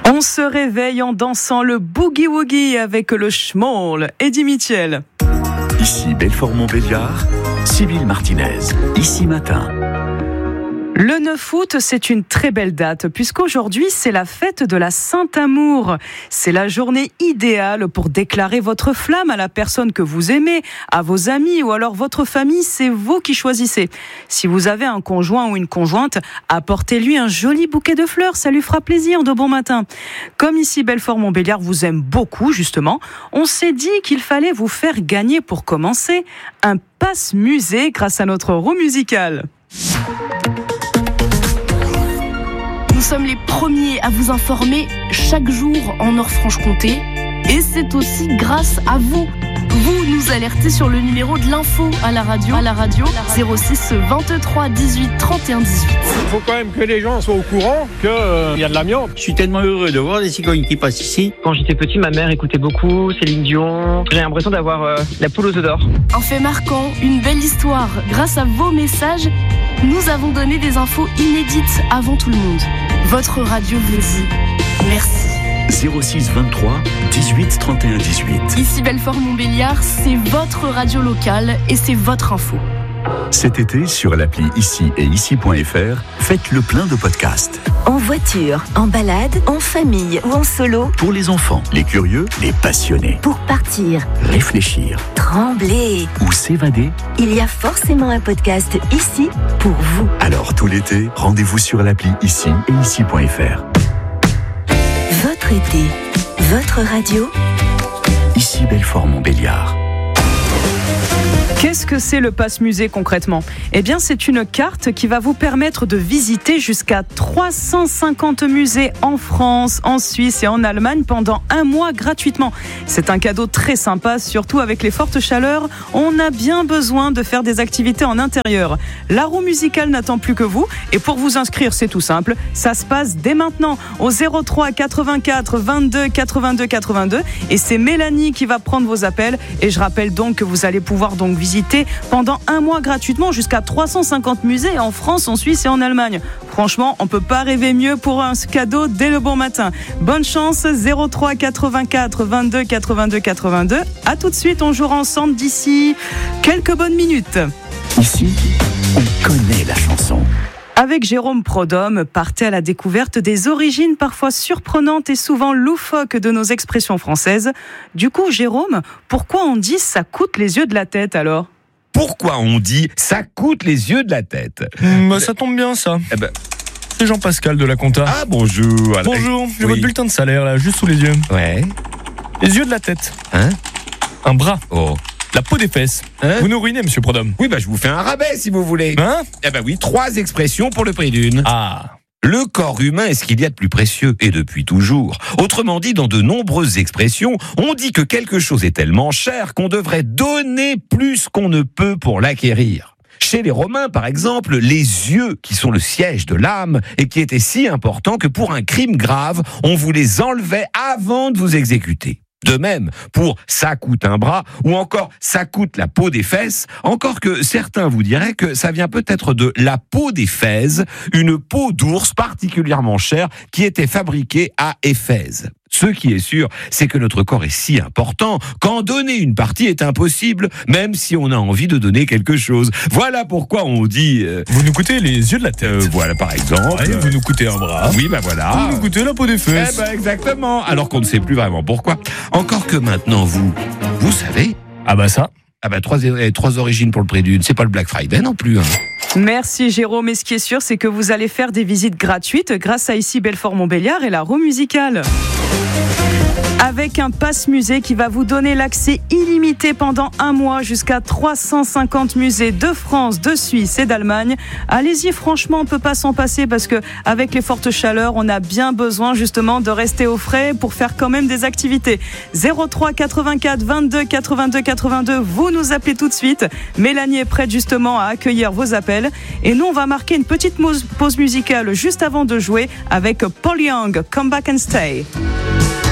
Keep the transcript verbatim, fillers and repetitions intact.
On se réveille en dansant le boogie-woogie avec le schmoll. Eddie Mitchell. Ici Belfort-Montbéliard, Sybille Martinez, ici matin. Le neuf août, c'est une très belle date puisqu'aujourd'hui, c'est la fête de la Saint-Amour. C'est la journée idéale pour déclarer votre flamme à la personne que vous aimez, à vos amis ou alors votre famille, c'est vous qui choisissez. Si vous avez un conjoint ou une conjointe, apportez-lui un joli bouquet de fleurs, ça lui fera plaisir de bon matin. Comme ici Belfort-Montbéliard vous aime beaucoup justement, on s'est dit qu'il fallait vous faire gagner pour commencer un passe musée grâce à notre roue musicale. Nous sommes les premiers à vous informer chaque jour en Nord-Franche-Comté. Et c'est aussi grâce à vous. Vous nous alertez sur le numéro de l'info à la radio, à la radio zéro six vingt-trois dix-huit trente et un dix-huit. Il faut quand même que les gens soient au courant qu'il euh, y a de l'amiante. Je suis tellement heureux de voir des cigognes qui passent ici. Quand j'étais petit, ma mère écoutait beaucoup Céline Dion. J'ai l'impression d'avoir euh, la poule aux œufs d'or. Un fait marquant, une belle histoire. Grâce à vos messages, nous avons donné des infos inédites avant tout le monde. Votre radio vous dit merci. zéro six vingt-trois dix-huit trente et un dix-huit. Ici Belfort-Montbéliard, c'est votre radio locale et c'est votre info. Cet été, sur l'appli Ici et ici.fr, faites le plein de podcasts. En voiture, en balade, en famille ou en solo. Pour les enfants, les curieux, les passionnés. Pour partir, réfléchir, trembler ou s'évader. Il y a forcément un podcast ici pour vous. Alors tout l'été, rendez-vous sur l'appli Ici et ici.fr. Votre été, votre radio. Ici Belfort-Montbéliard. Qu'est-ce que c'est le passe musée concrètement ? Eh bien, c'est une carte qui va vous permettre de visiter jusqu'à trois cent cinquante musées en France, en Suisse et en Allemagne pendant un mois gratuitement. C'est un cadeau très sympa, surtout avec les fortes chaleurs. On a bien besoin de faire des activités en intérieur. La roue musicale n'attend plus que vous. Et pour vous inscrire, c'est tout simple. Ça se passe dès maintenant au zéro trois quatre-vingt-quatre vingt-deux quatre-vingt-deux quatre-vingt-deux. Et c'est Mélanie qui va prendre vos appels. Et je rappelle donc que vous allez pouvoir donc visiter visiter pendant un mois gratuitement jusqu'à trois cent cinquante musées en France, en Suisse et en Allemagne. Franchement, on peut pas rêver mieux pour un cadeau dès le bon matin. Bonne chance, zéro trois quatre-vingt-quatre vingt-deux quatre-vingt-deux quatre-vingt-deux. À tout de suite, on jouera ensemble d'ici quelques bonnes minutes. Ici, on connaît la chanson. Avec Jérôme Prodhomme, partez à la découverte des origines parfois surprenantes et souvent loufoques de nos expressions françaises. Du coup, Jérôme, pourquoi on dit « ça coûte les yeux de la tête » alors ? Pourquoi on dit « ça coûte les yeux de la tête » mmh, bah, Ça tombe bien ça. Eh ben... C'est Jean-Pascal de la Compta. Ah bonjour. Alors... Bonjour, j'ai oui. votre bulletin de salaire là, juste sous les yeux. Ouais. Les yeux de la tête. Hein ? Un bras. Oh. La peau des fesses. Hein ? Vous nous ruinez, monsieur Prodhomme. Oui, bah je vous fais un rabais si vous voulez. Hein ? Eh ben oui, trois expressions pour le prix d'une. Ah. Le corps humain est ce qu'il y a de plus précieux, et depuis toujours. Autrement dit, dans de nombreuses expressions, on dit que quelque chose est tellement cher qu'on devrait donner plus qu'on ne peut pour l'acquérir. Chez les Romains, par exemple, les yeux, qui sont le siège de l'âme, et qui étaient si importants que pour un crime grave, on vous les enlevait avant de vous exécuter. De même, pour « ça coûte un bras » ou encore « ça coûte la peau des fesses », encore que certains vous diraient que ça vient peut-être de la peau des Fèses, une peau d'ours particulièrement chère qui était fabriquée à Éphèse. Ce qui est sûr, c'est que notre corps est si important qu'en donner une partie est impossible, même si on a envie de donner quelque chose. Voilà pourquoi on dit... Euh, vous nous coûtez les yeux de la tête. Euh, voilà, par exemple. Ouais, vous nous coûtez un bras. Oui, bah voilà. Vous nous coûtez la peau des fesses. Eh ben, exactement. Alors qu'on ne sait plus vraiment pourquoi. Encore que maintenant, vous, vous savez... Ah bah ça. Ah bah trois, trois origines pour le prix d'une. C'est pas le Black Friday non plus, hein. Merci Jérôme, et ce qui est sûr, c'est que vous allez faire des visites gratuites grâce à Ici Belfort-Montbéliard et la roue musicale. Avec un passe musée qui va vous donner l'accès illimité pendant un mois jusqu'à trois cent cinquante musées de France, de Suisse et d'Allemagne. Allez-y, franchement, on peut pas s'en passer parce que avec les fortes chaleurs, on a bien besoin justement de rester au frais pour faire quand même des activités. zéro trois quatre-vingt-quatre vingt-deux quatre-vingt-deux quatre-vingt-deux, vous nous appelez tout de suite. Mélanie est prête justement à accueillir vos appels. Et nous, on va marquer une petite pause musicale juste avant de jouer avec Paul Young, Come Back and Stay.